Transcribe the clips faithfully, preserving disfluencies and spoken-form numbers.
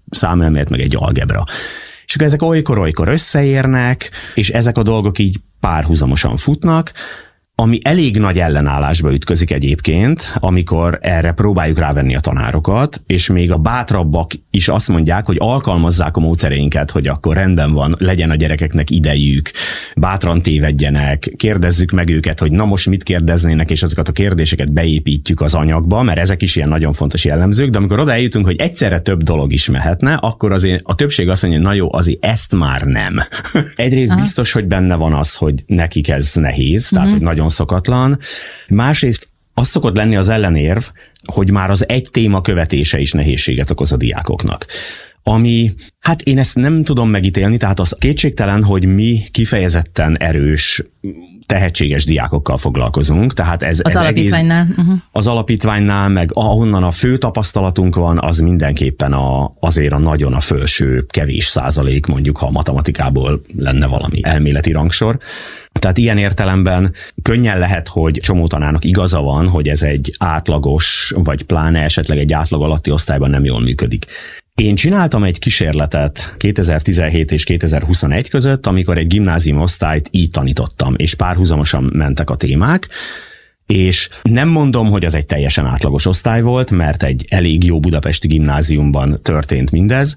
számelmélet, meg egy algebra. És akkor ezek olykor-olykor összeérnek, és ezek a dolgok így párhuzamosan futnak, ami elég nagy ellenállásba ütközik egyébként, amikor erre próbáljuk rávenni a tanárokat, és még a bátrabbak is azt mondják, hogy alkalmazzák a módszereinket, hogy akkor rendben van, legyen a gyerekeknek idejük, bátran tévedjenek, kérdezzük meg őket, hogy na most mit kérdeznének, és azokat a kérdéseket beépítjük az anyagba, mert ezek is ilyen nagyon fontos jellemzők, de amikor oda eljutunk, hogy egyszerre több dolog is mehetne, akkor azért a többség azt mondja, na jó, azért ezt már nem. Egyrészt Aha. biztos, hogy benne van az, hogy nekik ez nehéz, tehát hogy nagyon szokatlan. Másrészt az szokott lenni az ellenérv, hogy már az egy téma követése is nehézséget okoz a diákoknak. Ami, hát én ezt nem tudom megítélni, tehát az kétségtelen, hogy mi kifejezetten erős, tehetséges diákokkal foglalkozunk, tehát ez az ez alapítványnál. Egész, uh-huh. az alapítványnál, meg ahonnan a fő tapasztalatunk van, az mindenképpen a, azért a nagyon a felső kevés százalék, mondjuk, ha a matematikából lenne valami elméleti rangsor. Tehát ilyen értelemben könnyen lehet, hogy csomó tanárnak igaza van, hogy ez egy átlagos, vagy pláne esetleg egy átlag alatti osztályban nem jól működik. Én csináltam egy kísérletet kétezer-tizenhét és kétezer-huszonegy között, amikor egy gimnázium osztályt így tanítottam, és párhuzamosan mentek a témák, és nem mondom, hogy ez egy teljesen átlagos osztály volt, mert egy elég jó budapesti gimnáziumban történt mindez,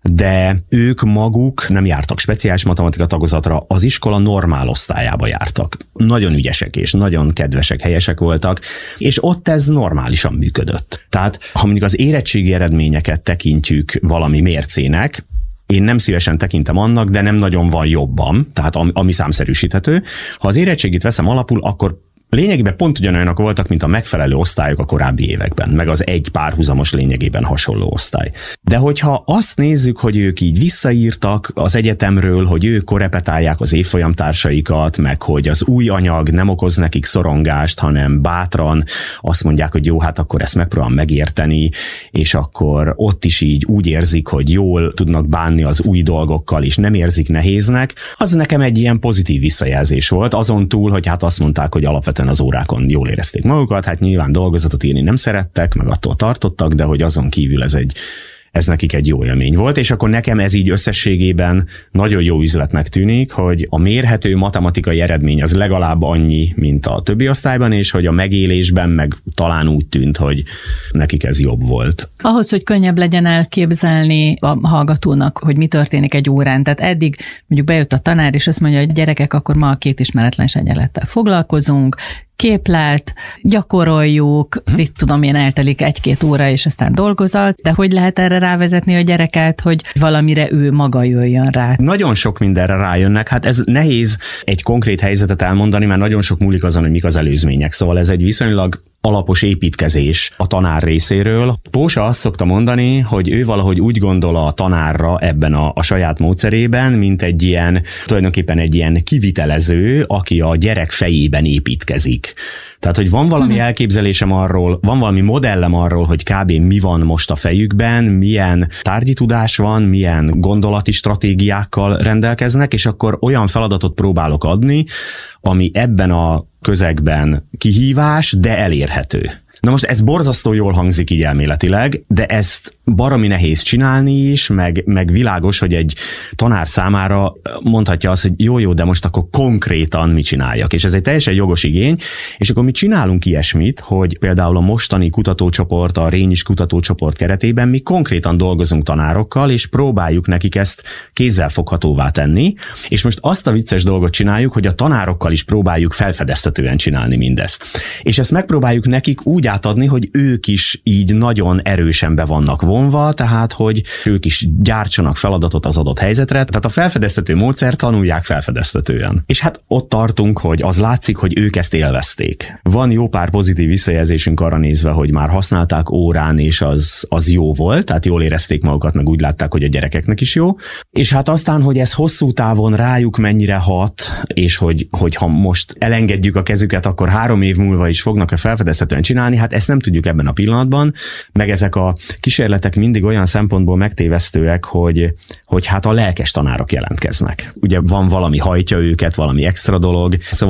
de ők maguk nem jártak speciális matematika tagozatra, az iskola normál osztályába jártak. Nagyon ügyesek és nagyon kedvesek, helyesek voltak, és ott ez normálisan működött. Tehát, ha mondjuk az érettségi eredményeket tekintjük valami mércének, én nem szívesen tekintem annak, de nem nagyon van jobban, tehát ami számszerűsíthető. Ha az érettségit veszem alapul, akkor lényegében pont ugyanolyanok voltak, mint a megfelelő osztályok a korábbi években, meg az egy párhuzamos lényegében hasonló osztály. De hogyha azt nézzük, hogy ők így visszaírtak az egyetemről, hogy ők korrepetálják az évfolyamtársaikat, meg hogy az új anyag nem okoz nekik szorongást, hanem bátran azt mondják, hogy jó, hát akkor ezt megpróbálom megérteni, és akkor ott is így úgy érzik, hogy jól tudnak bánni az új dolgokkal, és nem érzik nehéznek, az nekem egy ilyen pozitív visszajelzés volt, azon túl, hogy hát azt mondták, hogy alapvetően az órákon jól érezték magukat, hát nyilván dolgozatot írni nem szerettek, meg attól tartottak, de hogy azon kívül ez egy ez nekik egy jó élmény volt, és akkor nekem ez így összességében nagyon jó üzletnek tűnik, hogy a mérhető matematikai eredmény az legalább annyi, mint a többi osztályban, és hogy a megélésben meg talán úgy tűnt, hogy nekik ez jobb volt. Ahhoz, hogy könnyebb legyen elképzelni a hallgatónak, hogy mi történik egy órán, tehát eddig mondjuk bejött a tanár, és azt mondja, hogy gyerekek, akkor ma a két ismeretlen egyenlettel foglalkozunk, képlet, gyakoroljuk, hm. itt tudom én, eltelik egy-két óra, és aztán dolgozat, de hogy lehet erre rávezetni a gyereket, hogy valamire ő maga jöjjön rá? Nagyon sok mindenre rájönnek, hát ez nehéz egy konkrét helyzetet elmondani, mert nagyon sok múlik azon, hogy mik az előzmények, szóval ez egy viszonylag alapos építkezés a tanár részéről. Pósa azt szokta mondani, hogy ő valahogy úgy gondol a tanárra ebben a, a saját módszerében, mint egy ilyen, tulajdonképpen egy ilyen kivitelező, aki a gyerek fejében építkezik. Tehát, hogy van valami hmm. elképzelésem arról, van valami modellem arról, hogy kb. Mi van most a fejükben, milyen tárgyi tudás van, milyen gondolati stratégiákkal rendelkeznek, és akkor olyan feladatot próbálok adni, ami ebben a közegben kihívás, de elérhető. Na most ez borzasztó jól hangzik így elméletileg, de ezt baromi nehéz csinálni is, meg, meg világos, hogy egy tanár számára mondhatja azt, hogy jó-jó, de most akkor konkrétan mit csináljak. És ez egy teljesen jogos igény, és akkor mi csinálunk ilyesmit, hogy például a mostani kutatócsoport, a Rényis kutatócsoport keretében mi konkrétan dolgozunk tanárokkal, és próbáljuk nekik ezt kézzelfoghatóvá tenni, és most azt a vicces dolgot csináljuk, hogy a tanárokkal is próbáljuk felfedeztetően csinálni mindezt. És ezt megpróbáljuk nekik úgy átadni, hogy ők is így nagyon erősen be vannak vonva, tehát hogy ők is gyártsanak feladatot az adott helyzetre, tehát a felfedeztető módszer tanulják felfedeztetően. És hát ott tartunk, hogy az látszik, hogy ők ezt élvezték. Van jó pár pozitív visszajelzésünk arra nézve, hogy már használták órán, és az, az jó volt, tehát jól érezték magukat, meg úgy látták, hogy a gyerekeknek is jó. És hát aztán, hogy ez hosszú távon rájuk mennyire hat, és hogy, hogy ha most elengedjük a kezüket, akkor három év múlva is fognak-e felfedeztetően csinálni, hát ezt nem tudjuk ebben a pillanatban, meg ezek a kísérletek mindig olyan szempontból megtévesztőek, hogy, hogy hát a lelkes tanárok jelentkeznek. Ugye van valami hajtja őket, valami extra dolog, szóval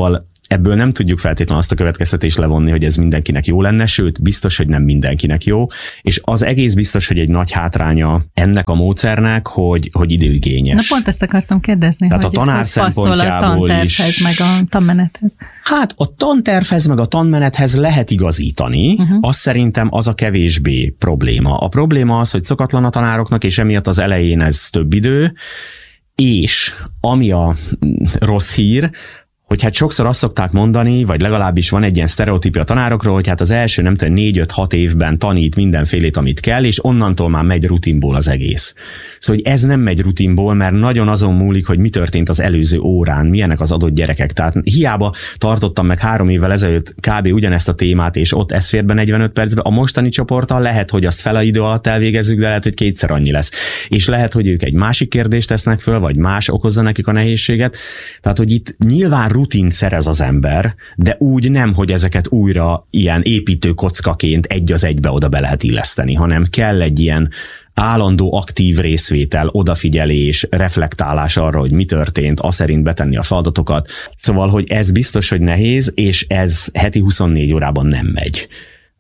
ebből nem tudjuk feltétlenül azt a következtetést levonni, hogy ez mindenkinek jó lenne, sőt, biztos, hogy nem mindenkinek jó, és az egész biztos, hogy egy nagy hátránya ennek a módszernek, hogy, hogy időigényes. Na pont ezt akartam kérdezni, tehát hogy, a tanár hogy szempontjából a is, meg a tanmenethez. Hát a tantervhez meg a tanmenethez lehet igazítani, uh-huh. az szerintem az a kevésbé probléma. A probléma az, hogy szokatlan a tanároknak, és emiatt az elején ez több idő, és ami a rossz hír, hogy hát sokszor azt szokták mondani, vagy legalábbis van egy ilyen sztereotípia a tanárokról, hogy hát az első nem tudom, négy-öt-hat évben tanít mindenfélét, amit kell, és onnantól már megy rutinból az egész. Szóval hogy ez nem megy rutinból, mert nagyon azon múlik, hogy mi történt az előző órán, milyenek az adott gyerekek. Tehát hiába tartottam meg három évvel ezelőtt kb. Ugyanezt a témát, és ott ez fér be negyvenöt percben, a mostani csoporttal lehet, hogy azt fele idő alatt elvégezzük, de lehet, hogy kétszer annyi lesz. És lehet, hogy ők egy másik kérdést tesznek föl, vagy más okozza nekik a nehézséget. Tehát, hogy itt nyilván rutint szerez az ember, de úgy nem, hogy ezeket újra ilyen építőkockaként egy az egybe oda be lehet illeszteni, hanem kell egy ilyen állandó aktív részvétel, odafigyelés, reflektálás arra, hogy mi történt, az szerint betenni a feladatokat. Szóval, hogy ez biztos, hogy nehéz, és ez heti huszonnégy órában nem megy.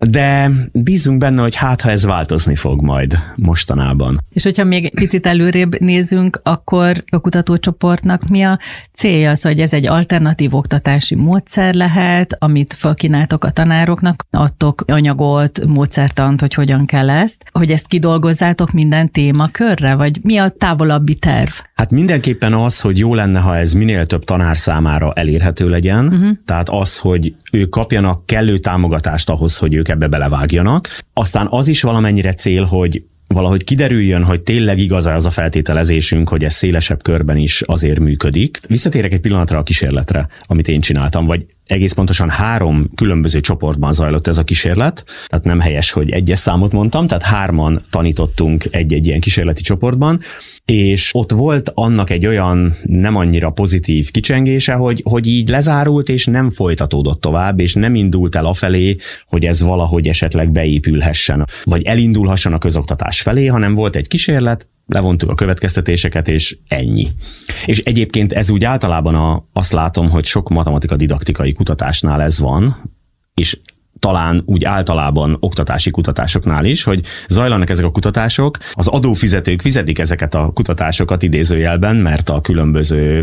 De bízunk benne, hogy hát, ha ez változni fog majd mostanában. És hogyha még picit előrébb nézünk, akkor a kutatócsoportnak mi a célja az, hogy ez egy alternatív oktatási módszer lehet, amit felkínáltok a tanároknak, adtok anyagot, módszertant, hogy hogyan kell ezt, hogy ezt kidolgozzátok minden témakörre, vagy mi a távolabbi terv? Hát mindenképpen az, hogy jó lenne, ha ez minél több tanár számára elérhető legyen, uh-huh. tehát az, hogy ők kapjanak kellő támogatást ahhoz, hogy ők ebbe belevágjanak. Aztán az is valamennyire cél, hogy valahogy kiderüljön, hogy tényleg igaz az a feltételezésünk, hogy ez szélesebb körben is azért működik. Visszatérek egy pillanatra a kísérletre, amit én csináltam, vagy egész pontosan három különböző csoportban zajlott ez a kísérlet, tehát nem helyes, hogy egyes számot mondtam, tehát hárman tanítottunk egy-egy ilyen kísérleti csoportban, és ott volt annak egy olyan nem annyira pozitív kicsengése, hogy, hogy így lezárult, és nem folytatódott tovább, és nem indult el afelé, hogy ez valahogy esetleg beépülhessen, vagy elindulhasson a közoktatás felé, hanem volt egy kísérlet, levontuk a következtetéseket, és ennyi. És egyébként ez úgy általában a, azt látom, hogy sok matematika didaktikai kutatásnál ez van, és talán úgy általában oktatási kutatásoknál is, hogy zajlanak ezek a kutatások, az adófizetők fizetik ezeket a kutatásokat idézőjelben, mert a különböző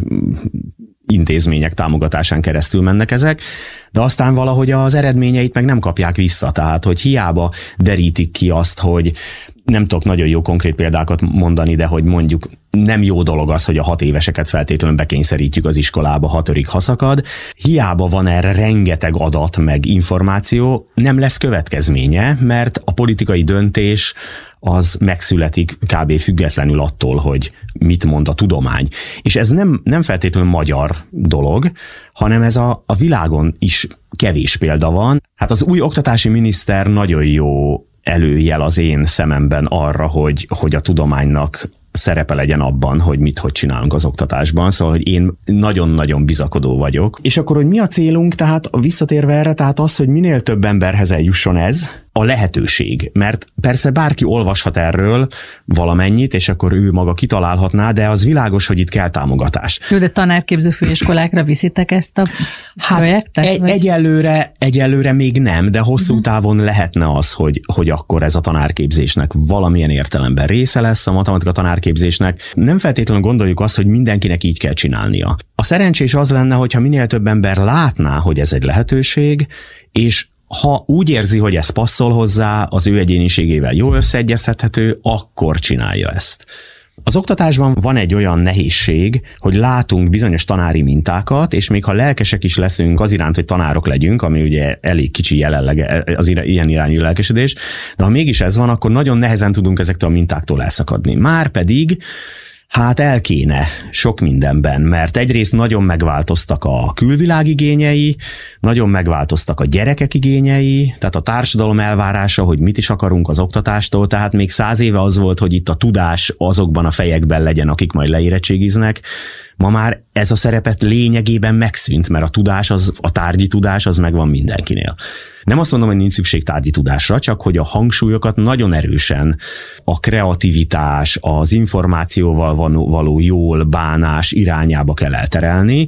intézmények támogatásán keresztül mennek ezek, de aztán valahogy az eredményeit meg nem kapják vissza, tehát hogy hiába derítik ki azt, hogy nem tudok nagyon jó konkrét példákat mondani, de hogy mondjuk nem jó dolog az, hogy a hat éveseket feltétlenül bekényszerítjük az iskolába, hatörig haszakad. Hiába van erre rengeteg adat meg információ, nem lesz következménye, mert a politikai döntés az megszületik kb. Függetlenül attól, hogy mit mond a tudomány. És ez nem, nem feltétlenül magyar dolog, hanem ez a, a világon is kevés példa van. Hát az új oktatási miniszter nagyon jó előjel az én szememben arra, hogy, hogy a tudománynak szerepe legyen abban, hogy mit, hogy csinálunk az oktatásban, szóval, hogy én nagyon-nagyon bizakodó vagyok. És akkor, hogy mi a célunk, tehát visszatérve erre, tehát az, hogy minél több emberhez eljusson ez, a lehetőség, mert persze bárki olvashat erről valamennyit, és akkor ő maga kitalálhatná, de az világos, hogy itt kell támogatás. Jó, de tanárképző főiskolákra viszitek ezt a hát projektet? Egy, egyelőre, egyelőre még nem, de hosszú uh-huh. távon lehetne az, hogy, hogy akkor ez a tanárképzésnek valamilyen értelemben része lesz a matematika tanárképzésnek. Nem feltétlenül gondoljuk azt, hogy mindenkinek így kell csinálnia. A szerencsés az lenne, hogyha minél több ember látná, hogy ez egy lehetőség, és ha úgy érzi, hogy ez passzol hozzá, az ő egyéniségével jól összeegyeztethető, akkor csinálja ezt. Az oktatásban van egy olyan nehézség, hogy látunk bizonyos tanári mintákat, és még ha lelkesek is leszünk az iránt, hogy tanárok legyünk, ami ugye elég kicsi jelenleg az ilyen irányú lelkesedés, de ha mégis ez van, akkor nagyon nehezen tudunk ezektől a mintáktól elszakadni. Márpedig hát el kéne sok mindenben, mert egyrészt nagyon megváltoztak a külvilág igényei, nagyon megváltoztak a gyerekek igényei, tehát a társadalom elvárása, hogy mit is akarunk az oktatástól, tehát még száz éve az volt, hogy itt a tudás azokban a fejekben legyen, akik majd leérettségiznek. Ma már ez a szerepet lényegében megszűnt, mert a tudás, az, a tárgyi tudás az megvan mindenkinél. Nem azt mondom, hogy nincs szükség tárgyi tudásra, csak hogy a hangsúlyokat nagyon erősen a kreativitás, az információval való jól bánás irányába kell elterelni.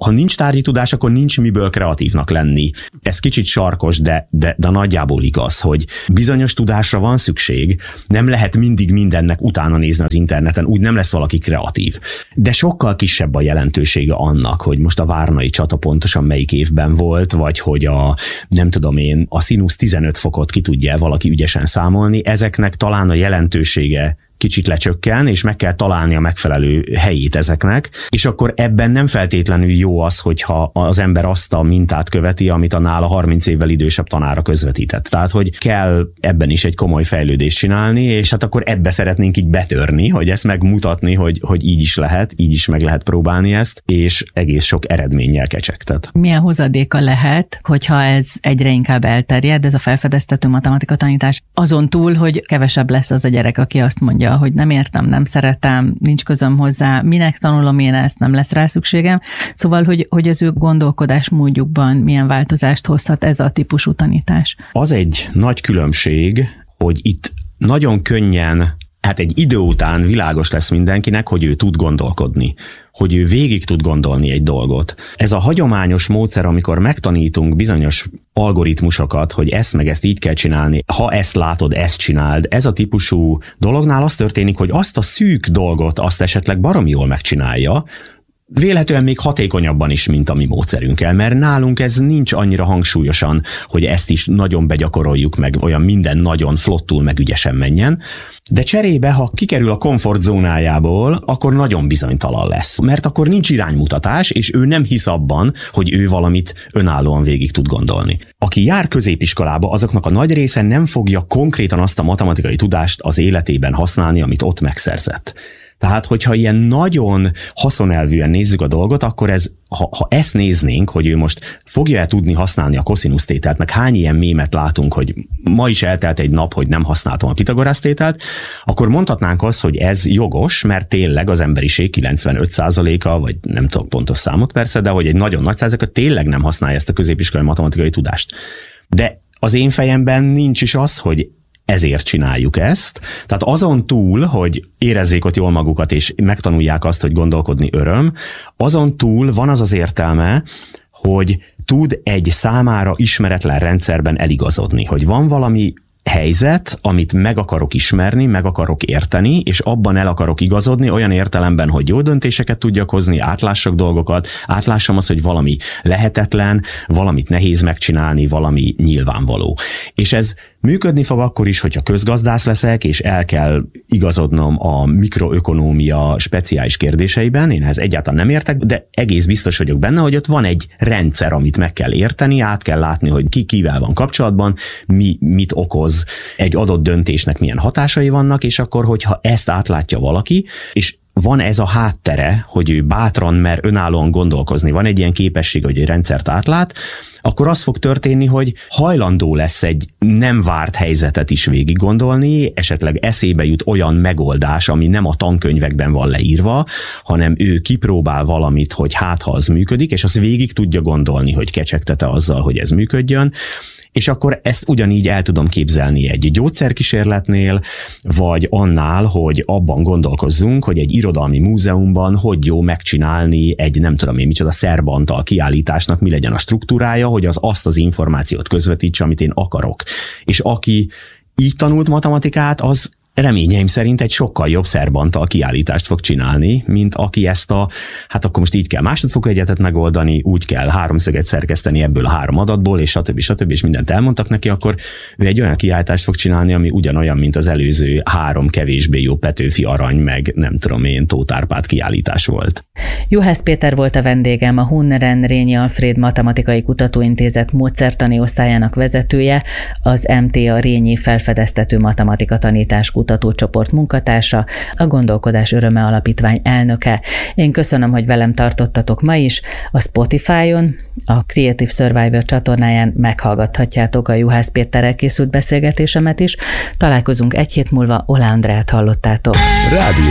Ha nincs tárgyi tudás, akkor nincs miből kreatívnak lenni. Ez kicsit sarkos, de, de, de nagyjából igaz, hogy bizonyos tudásra van szükség, nem lehet mindig mindennek utána nézni az interneten, úgy nem lesz valaki kreatív. De sokkal kisebb a jelentősége annak, hogy most a várnai csata pontosan melyik évben volt, vagy hogy a, nem tudom én, a színusz tizenöt fokot ki tudja valaki ügyesen számolni, ezeknek talán a jelentősége kicsit lecsökken, és meg kell találni a megfelelő helyét ezeknek, és akkor ebben nem feltétlenül jó az, hogyha az ember azt a mintát követi, amit a nála harminc évvel idősebb tanára közvetített. Tehát, hogy kell ebben is egy komoly fejlődést csinálni, és hát akkor ebbe szeretnénk így betörni, hogy ezt megmutatni, hogy, hogy így is lehet, így is meg lehet próbálni ezt, és egész sok eredménnyel kecsegtet. Milyen hozadéka lehet, hogyha ez egyre inkább elterjed, ez a felfedeztető matematika tanítás, azon túl, hogy kevesebb lesz az a gyerek, aki azt mondja, hogy nem értem, nem szeretem, nincs közöm hozzá, minek tanulom én ezt, nem lesz rá szükségem. Szóval, hogy, hogy az ő gondolkodásmódjukban milyen változást hozhat ez a típusú tanítás. Az egy nagy különbség, hogy itt nagyon könnyen, hát egy idő után világos lesz mindenkinek, hogy ő tud gondolkodni, hogy ő végig tud gondolni egy dolgot. Ez a hagyományos módszer, amikor megtanítunk bizonyos algoritmusokat, hogy ezt meg ezt így kell csinálni, ha ezt látod, ezt csináld, ez a típusú dolognál az történik, hogy azt a szűk dolgot, azt esetleg baromi jól megcsinálja, vélhetően még hatékonyabban is, mint a mi módszerünkkel, mert nálunk ez nincs annyira hangsúlyosan, hogy ezt is nagyon begyakoroljuk, meg olyan minden nagyon flottul, meg ügyesen menjen, de cserébe, ha kikerül a komfortzónájából, akkor nagyon bizonytalan lesz, mert akkor nincs iránymutatás, és ő nem hisz abban, hogy ő valamit önállóan végig tud gondolni. Aki jár középiskolába, azoknak a nagy része nem fogja konkrétan azt a matematikai tudást az életében használni, amit ott megszerzett. Tehát, hogyha ilyen nagyon haszonelvűen nézzük a dolgot, akkor ez, ha, ha ezt néznénk, hogy ő most fogja-e tudni használni a koszinusz tételt, meg hány ilyen mémet látunk, hogy ma is eltelt egy nap, hogy nem használtam a Pitagorasz tételt, akkor mondhatnánk azt, hogy ez jogos, mert tényleg az emberiség kilencvenöt százaléka, vagy nem tudok pontos számot persze, de hogy egy nagyon nagy százaléka tényleg nem használja ezt a középiskolai matematikai tudást. De az én fejemben nincs is az, hogy ezért csináljuk ezt. Tehát azon túl, hogy érezzék ott jól magukat, és megtanulják azt, hogy gondolkodni öröm, azon túl van az az értelme, hogy tud egy számára ismeretlen rendszerben eligazodni, hogy van valami helyzet, amit meg akarok ismerni, meg akarok érteni, és abban el akarok igazodni olyan értelemben, hogy jó döntéseket tudjak hozni, átlássak dolgokat, átlássam azt, hogy valami lehetetlen, valamit nehéz megcsinálni, valami nyilvánvaló. És ez működni fog akkor is, hogyha közgazdász leszek, és el kell igazodnom a mikroökonómia speciális kérdéseiben, én ehhez egyáltalán nem értek, de egész biztos vagyok benne, hogy ott van egy rendszer, amit meg kell érteni, át kell látni, hogy ki kivel van kapcsolatban, mi mit okoz egy adott döntésnek milyen hatásai vannak, és akkor, hogyha ezt átlátja valaki, és van ez a háttere, hogy ő bátran mer önállóan gondolkozni, van egy ilyen képesség, hogy egy rendszert átlát, akkor az fog történni, hogy hajlandó lesz egy nem várt helyzetet is végig gondolni, esetleg eszébe jut olyan megoldás, ami nem a tankönyvekben van leírva, hanem ő kipróbál valamit, hogy hát ha az működik, és az végig tudja gondolni, hogy kecsegtete azzal, hogy ez működjön, és akkor ezt ugyanígy el tudom képzelni egy gyógyszerkísérletnél, vagy annál, hogy abban gondolkozzunk, hogy egy irodalmi múzeumban hogy jó megcsinálni egy nem tudom én micsoda Szerbantal kiállításnak mi legyen a struktúrája, hogy az azt az információt közvetítse, amit én akarok. És aki így tanult matematikát, az reményeim szerint egy sokkal jobb Szerbantal kiállítást fog csinálni, mint aki ezt a, hát akkor most így kell másodfokú egyetet megoldani, úgy kell háromszöget szerkeszteni ebből a három adatból, és stb. stb. És mindent elmondtak neki, akkor ő egy olyan kiállítást fog csinálni, ami ugyanolyan, mint az előző három kevésbé jó Petőfi Arany, meg nem tudom én, Tóth Árpád kiállítás volt. Juhász Péter volt a vendégem, a Hunneren Rényi Alfréd Matematikai Kutatóintézet módszertani osztályának vezetője, az em té á Rényi Felfedeztető Matematika Tanítás kutatócsoport munkatársa, a Gondolkodás Öröme Alapítvány elnöke. Én köszönöm, hogy velem tartottatok ma is. A Spotify-on, a Creative Survivor csatornáján meghallgathatjátok a Juhász Péterrel készült beszélgetésemet is. Találkozunk egy hét múlva, Ola Andrát hallottátok. Rádió.